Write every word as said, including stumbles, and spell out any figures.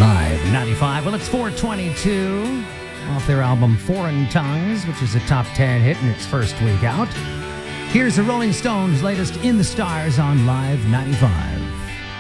Live ninety-five. Well, it's four twenty-two off their album Foreign Tongues, which is a top ten hit in its first week out. Here's the Rolling Stones' latest In the Stars on Live ninety-five.